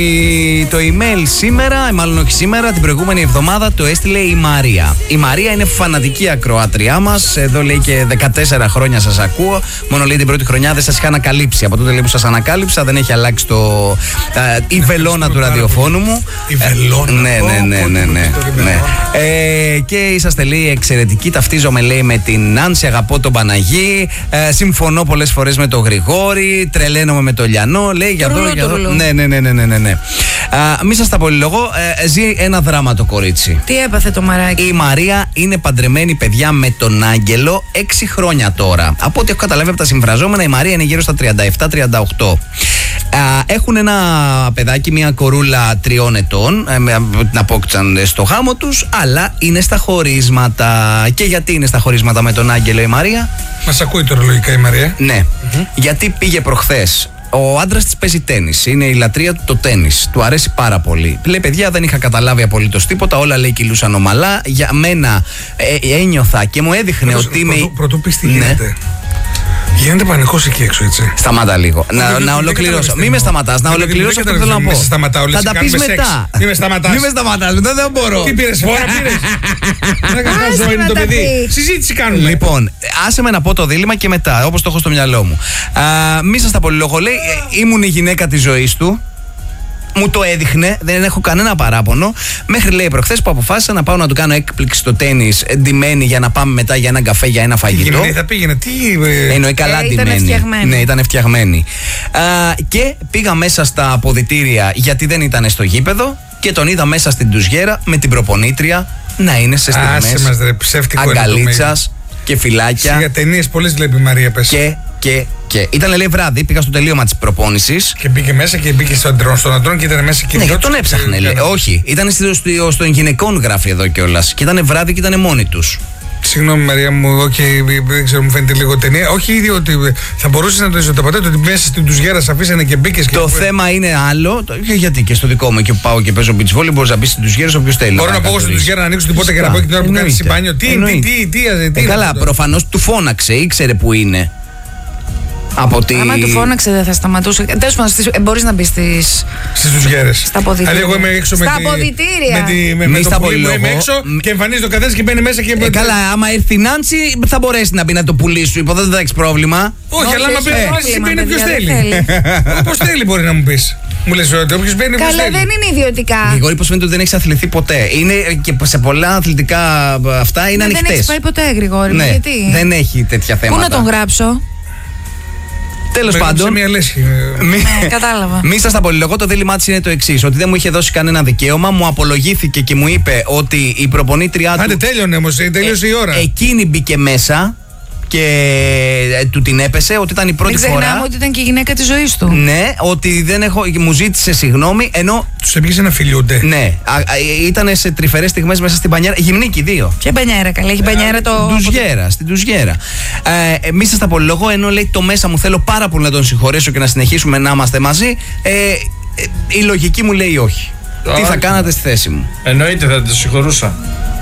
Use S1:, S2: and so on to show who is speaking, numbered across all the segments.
S1: Το email σήμερα, μάλλον όχι σήμερα, την προηγούμενη εβδομάδα το έστειλε η Μαρία. Η Μαρία είναι φανατική ακροάτριά μας. Εδώ λέει και 14 χρόνια σας ακούω. Μόνο λέει την πρώτη χρονιά δεν σας είχα ανακαλύψει. Από τότε λέει που σας ανακάλυψα δεν έχει αλλάξει η βελόνα του ραδιοφώνου μου.
S2: Η βελόνα.
S1: Ναι. Και είσαστε λέει εξαιρετικοί. Ταυτίζομαι λέει με την Νάνση, αγαπώ τον Παναγί. Συμφωνώ πολλές φορές με τον Γρηγόρη. Τρελαίνομαι με τον Λιανό. Λέει για εδώ. Ναι. Μη σας τα πολυλογώ, ζει ένα δράμα το κορίτσι.
S3: Τι έπαθε το μαράκι?
S1: Η Μαρία είναι παντρεμένη, παιδιά, με τον Άγγελο 6 χρόνια τώρα. Από ό,τι έχω καταλάβει από τα συμφραζόμενα, η Μαρία είναι γύρω στα 37-38. Έχουν ένα παιδάκι, μια κορούλα 3 ετών, την απόκτησαν στο γάμο τους, αλλά είναι στα χωρίσματα. Και γιατί είναι στα χωρίσματα με τον Άγγελο η Μαρία?
S2: Μας ακούει τώρα λογικά η Μαρία.
S1: Ναι, γιατί πήγε προχθές. Ο άντρας της παίζει τένις. Είναι η λατρεία του το τένις. Του αρέσει πάρα πολύ. Λέει, παιδιά, δεν είχα καταλάβει απολύτως τίποτα. Όλα λέει κυλούσαν ομαλά. Για μένα ένιωθα και μου έδειχνε ότι είμαι.
S2: Πρωτού πεις τι γίνεται. Γίνεται πανικός εκεί έξω, έτσι.
S1: Σταμάτα λίγο. Να ολοκληρώσω. Μη με σταματάς. Να ολοκληρώσω αυτό που θέλω να πω. Θα τα πεις μετά.
S2: Μη με σταματάς.
S1: Μη με σταματάς. Μετά δεν μπορώ.
S2: Τι πήρες, φόρα πήρες? Δεν κάνω είναι το παιδί. Συζήτηση κάνουμε.
S1: Λοιπόν, άσε με να πω το δίλημμα και μετά, όπως το έχω στο μυαλό μου. Μη σας τα πολυλογώ. Λέει, ήμουν η γυναίκα της ζωής του. Μου το έδειχνε, δεν έχω κανένα παράπονο. Μέχρι λέει προχθές που αποφάσισα να πάω να του κάνω έκπληξη στο τένις, ντυμένη για να πάμε μετά για έναν καφέ, για ένα φαγητό.
S2: Θα πήγαινε, τι.
S1: Εννοεί καλά ντυμένη. Ναι, ήταν φτιαγμένη. Και πήγα μέσα στα αποδυτήρια γιατί δεν ήταν στο γήπεδο και τον είδα μέσα στην ντουζιέρα με την προπονήτρια να είναι σε στιγμές αγκαλίτσας και φυλάκια.
S2: Για ταινίες πολλές βλέπει η Μαρία, πες.
S1: Και ήταν λέει βράδυ, πήγα στο τελείωμα της προπόνησης.
S2: Και μπήκε μέσα και μπήκε στον αντρών και ήταν μέσα και
S1: ναι, τον έψαχνε. Όχι, ήταν στον γυναικών γράφει εδώ κιόλας. Και ήταν βράδυ και ήταν μόνοι τους.
S2: Συγγνώμη Μαρία μου, δεν ξέρω, μου φαίνεται λίγο ταινία. Όχι ήδη ότι θα μπορούσε να το ισοταπατέ, ότι μέσα στην τουζιέρα αφήσανε και μπήκε.
S1: Το θέμα είναι άλλο. Γιατί και στο δικό μου και πάω και παίζω beach volley, μπορεί να μπει στην τουζιέρα όποιο θέλει.
S2: Μπορώ να πάω στην τουζιέρα να ανοίξω την πόρτα και να πω και την ώρα που κάνει συμπάνιο. Τι.
S1: Καλά, προφανώς του φώναξε, ήξερε που είναι.
S3: Άμα του φώναξε δεν θα σταματούσε. Τέλος πάντων, μπορείς να μπει στις
S2: τουζιέρες.
S3: Στα αποδυτήρια.
S2: Εγώ είμαι έξω
S3: στα αποδυτήρια.
S2: Με το πουλί μου είμαι έξω και εμφανίζει το καθένας και μπαίνει μέσα και.
S1: Καλά, άμα έρθει η Νάνση θα μπορέσει να μπει να το πουλήσει. Υποθέτω δεν θα έχει πρόβλημα.
S2: Όχι, αλλά άμα μπαίνει ποιος θέλει. Πώς θέλει μπορεί να μου πεις. Μου λες ότι όποιος μπαίνει.
S3: Καλά, δεν είναι ιδιωτικά.
S1: Γρηγόρη, πως φαίνεται ότι δεν έχεις αθληθεί ποτέ. Είναι και σε πολλά αθλητικά αυτά είναι ανοιχτές.
S3: Δεν έχεις πάει ποτέ, Γρηγόρη. Γιατί.
S1: Δεν έχει τέτοια θέματα.
S3: Πού να τον γράψω?
S1: Τέλος πάντων.
S2: Σε μια λέσχη.
S3: Κατάλαβα.
S1: Μη σας τα πολυλογώ, το δίλημά της είναι το εξής: ότι δεν μου είχε δώσει κανένα δικαίωμα, μου απολογήθηκε και μου είπε ότι η προπονήτριά του.
S2: Άντε, τέλειωνε όμως, τελείωσε η ώρα.
S1: Εκείνη μπήκε μέσα και του την έπεσε, ότι ήταν η πρώτη φορά.
S3: Δεν ξεχνάμε ότι ήταν και η γυναίκα της ζωής του.
S1: Ναι, ότι δεν έχω, μου ζήτησε συγγνώμη, ενώ.
S2: Τους έπιασε να φιλιούνται.
S1: Ναι, ήταν σε τρυφερές στιγμές μέσα στην μπανιέρα. Γυμνίκη 2.
S3: Και μπανιέρα, καλά, έχει μπανιέρα το.
S1: Στην τουζιέρα. Μη σας τα πολυλογώ, ενώ λέει το μέσα μου θέλω πάρα πολύ να τον συγχωρέσω και να συνεχίσουμε να είμαστε μαζί. Η λογική μου λέει όχι. Τι θα κάνατε στη θέση μου?
S4: Εννοείται θα το συγχωρούσα.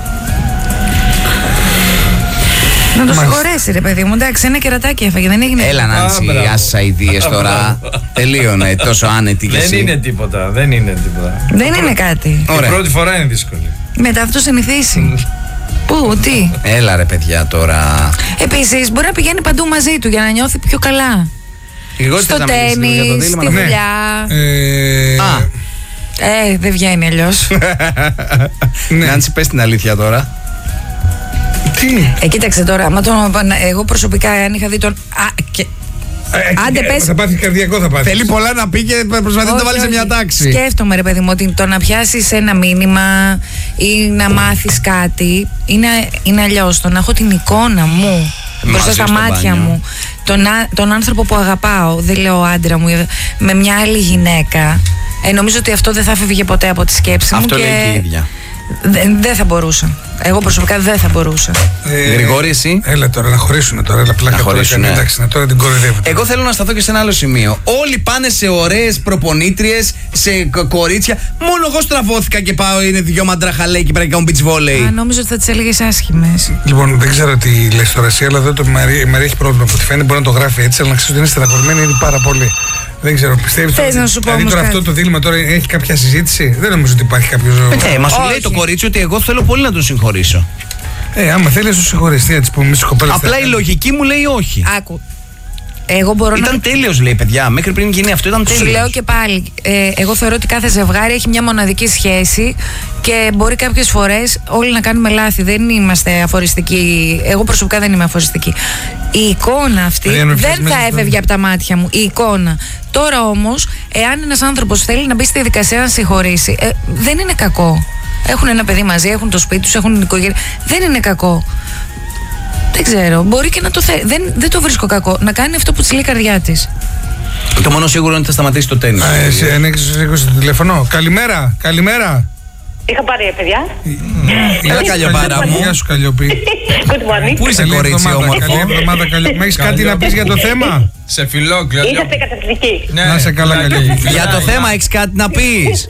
S3: Να το συγχωρέσει, ρε παιδί μου. Εντάξει, ένα κερατάκι έφαγε, δεν έγινε.
S1: Έλα, Νάνση, άσα ιδίες τώρα. Τελείωνε, τόσο άνετη κι εσύ.
S4: Δεν είναι τίποτα. Δεν είναι κάτι.
S1: Η
S4: πρώτη φορά είναι δύσκολη.
S3: Μετά θα το συνηθίσει. Πού, τι.
S1: Έλα ρε παιδιά τώρα.
S3: Επίσης, μπορεί να πηγαίνει παντού μαζί του για να νιώθει πιο καλά. Στο τένις, στη δουλειά. Δεν βγαίνει αλλιώς.
S1: Νάνση, πες την αλήθεια τώρα.
S2: Τι?
S3: Κοίταξε τώρα, εγώ προσωπικά αν είχα δει τον.
S2: Άντε πες. Θα πάθει καρδιακό, θα πάθει.
S1: Θέλει πολλά να πει και προσπαθεί να το βάλει σε μια τάξη.
S3: Σκέφτομαι, ρε παιδί μου, ότι το να πιάσεις ένα μήνυμα ή να μάθεις κάτι είναι αλλιώς. Το να έχω την εικόνα μου μπροστά στα μάτια μου, τον άνθρωπο που αγαπάω, δεν λέω άντρα μου, με μια άλλη γυναίκα, νομίζω ότι αυτό δεν θα φεύγει ποτέ από τη σκέψη μου.
S1: Αυτό λέει και η ίδια.
S3: Δεν θα μπορούσα. Εγώ προσωπικά δεν θα μπορούσα.
S1: Γρηγόρη, εσύ.
S2: Έλα τώρα να χωρίσουν τώρα. Έλα πλάκα τώρα. Εντάξει, τώρα την κοροϊδεύω.
S1: Εγώ θέλω να σταθώ και σε ένα άλλο σημείο. Όλοι πάνε σε ωραίες προπονήτριες, σε κορίτσια. Μόνο εγώ στραβώθηκα και πάω. Είναι δυο μαντραχαλέ και πρέπει να κάνω beach volley.
S3: Νόμιζα ότι θα τις έλεγες άσχημες.
S2: Λοιπόν, δεν ξέρω τι λες τώρα εσύ, αλλά εδώ η Μαρία έχει πρόβλημα. Από ό,τι φαίνεται μπορεί να το γράφει έτσι, αλλά να ξέρει ότι είναι στεναχωρημένη ήδη πάρα πολύ. Δεν ξέρω, πιστεύει.
S3: Θες να σου πω
S2: δηλαδή
S3: όμως
S2: τώρα
S3: κάτι?
S2: αυτό το δίλημμα τώρα έχει κάποια συζήτηση. Δεν νομίζω ότι υπάρχει κάποιο.
S1: Μα σου λέει
S3: Όχι.
S1: το κορίτσι ότι εγώ θέλω πολύ να τον συγχωρήσω.
S2: Άμα θέλει να σου συγχωρήσει, έτσι που εμεί οι κοπέλες.
S1: Απλά η λογική μου λέει όχι.
S3: Άκου. Εγώ μπορώ
S1: Ήταν τέλειος, λέει, παιδιά. Μέχρι πριν γίνει αυτό ήταν
S3: Σου
S1: τέλειος.
S3: λέω και πάλι, εγώ θεωρώ ότι κάθε ζευγάρι έχει μια μοναδική σχέση και μπορεί κάποιες φορές όλοι να κάνουμε λάθη. Δεν είμαστε αφοριστικοί. Εγώ προσωπικά δεν είμαι αφοριστική. Η εικόνα αυτή δεν θα έφευγε από τα μάτια μου. Η εικόνα. Τώρα όμως, εάν ένας άνθρωπος θέλει να μπει στη διαδικασία να συγχωρήσει, δεν είναι κακό. Έχουν ένα παιδί μαζί, έχουν το σπίτι τους, έχουν την οικογένεια. Δεν είναι κακό. Δεν ξέρω. Μπορεί και να το θέλει. Δεν το βρίσκω κακό. Να κάνει αυτό που της λέει η καρδιά της.
S1: Το μόνο σίγουρο είναι ότι θα σταματήσει το τέννις.
S2: Εσύ ανοίξεις το τηλέφωνο. Καλημέρα, καλημέρα.
S5: Είχα πάρει, παιδιά.
S1: Έλα, Καλλιοπάρα μου.
S2: Γεια σου, Καλλιοπή.
S5: Good morning.
S1: Πού είσαι,
S2: Καλή
S1: κορίτσι,
S2: εβδομάδα,
S1: όμορφο?
S2: καλή εβδομάδα, Καλλιοπή. Έχεις κάτι να πεις για το θέμα?
S4: Σε φιλόκλειο.
S5: Είσαστε καταπληκτικοί.
S2: Να είσαι καλά, Καλλιοπή.
S1: Για το θέμα έχεις κάτι να πεις?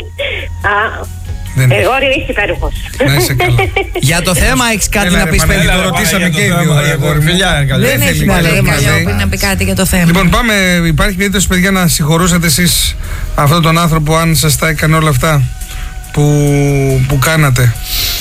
S2: Δεν έχει.
S5: Εγώ είσαι υπέροχος.
S2: Να είσαι καλά.
S1: Για το θέμα έχεις κάτι
S2: Έλα,
S1: να
S2: ρε,
S1: πεις,
S2: Παναγία,
S1: παιδί?
S2: το ρωτήσαμε και οι δύο. αγόρι μου.
S4: Φιλιά, καλή.
S3: Δεν έχει
S2: θέλει
S3: πολύ
S2: να λέει.
S3: Καλλιόπη να πει κάτι για το θέμα.
S2: Λοιπόν, πάμε. Υπάρχει περίπτωση, παιδιά, να συγχωρούσατε εσείς αυτόν τον άνθρωπο αν σας τα έκανε όλα αυτά που κάνατε?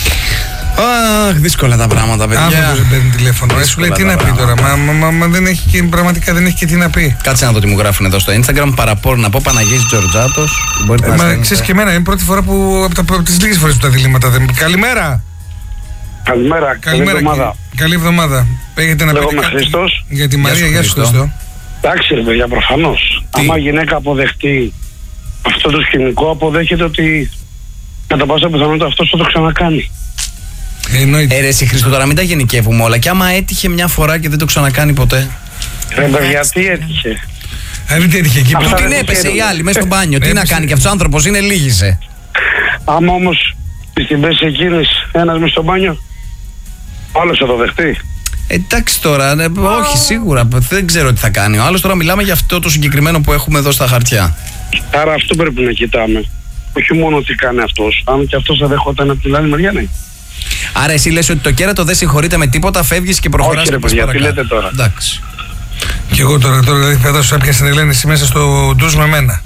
S1: Αχ, δύσκολα τα πράγματα, παιδιά.
S2: Άνθρωπος δεν παίρνει τηλέφωνο. Σου λέει τι να πει τώρα. Μα δεν έχει και, πραγματικά δεν έχει και τι να πει.
S1: Κάτσε να δω τι μου γράφουν εδώ στο Instagram. Παραπόρ να πω Παναγής Τζορτζάτος. Μπορείτε να
S2: Μα
S1: στέλνετε.
S2: ξέρεις και εμένα, είναι η πρώτη φορά που από τις λίγες φορές που τα διλήμματα δεν. Καλημέρα!
S6: Καλημέρα, καλή εβδομάδα.
S2: Καλή εβδομάδα. Έχετε να πείτε
S6: Λέγομαι
S2: κάτι
S6: Χρήστος.
S2: για τη Μαρία?
S1: σου,
S2: Γεια σου,
S1: Χρήστο.
S2: Χρήστο.
S6: Εντάξει, ρε παιδιά, προφανώς.
S1: Τι?
S6: Άμα η γυναίκα αποδεχτεί αυτό το σκηνικό, αποδέχεται ότι κατά πάσα πιθανότητα αυτός θα το ξανακάνει.
S2: Εννοείται.
S1: Ρε εσύ Χρήστο, τώρα μην τα γενικεύουμε όλα. Και άμα έτυχε μια φορά και δεν το ξανακάνει ποτέ.
S6: Ρε παιδιά, τι έτυχε.
S2: Δεν έτυχε εκεί.
S6: Αυτά
S1: Του την
S6: δεν
S1: έπεσε
S6: ξέρουν.
S1: η άλλη μέσα στο μπάνιο. Τι να
S2: Έπεσε.
S1: κάνει, και αυτός ο άνθρωπος είναι, λύγησε.
S6: Άμα όμως την πέσει εκείνης ένας μες στο μπάνιο, άλλος θα το δεχτεί.
S1: Εντάξει τώρα, όχι σίγουρα. Δεν ξέρω τι θα κάνει. Ο άλλος τώρα μιλάμε για αυτό το συγκεκριμένο που έχουμε εδώ στα χαρτιά.
S6: Άρα αυτό πρέπει να κοιτάμε. Όχι μόνο τι κάνει αυτός, αν και αυτός θα δεχόταν από την άλλη μεριά, ναι.
S1: Άρα εσύ λες ότι το κέρατο δεν συγχωρείται με τίποτα, φεύγεις και προχωράς.
S6: Όχι, ρε
S1: και πας
S6: παιδιά, τι
S1: παρακάτω.
S6: λέτε τώρα.
S1: Εντάξει.
S2: Και εγώ τώρα δηλαδή φέτος έπιασε την Ελένη μέσα στο ντους με μένα.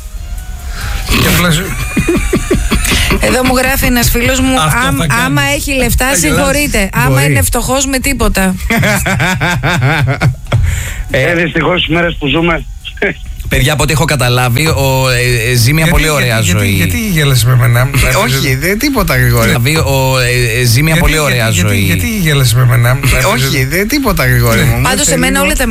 S2: Και απλά
S3: Εδώ μου γράφει ένας φίλος μου,
S4: Αυτό θα κάνεις.
S3: άμα έχει λεφτά
S4: Θα
S3: συγχωρείται. Άμα
S2: Μπορεί.
S3: είναι φτωχός με τίποτα.
S6: Δυστυχώς τις μέρες που ζούμε.
S1: Παιδιά, από ό,τι έχω καταλάβει, ζει μια πολύ ωραία ζωή.
S2: Γιατί γέλασες με μένα?
S1: Όχι, δεν τίποτα Γρηγόρη. Ζει μια πολύ ωραία ζωή.
S2: Γιατί γέλασες με μένα?
S1: Όχι, δεν τίποτα Γρηγόρη μου.
S3: Πάντως σε μένα όλα τα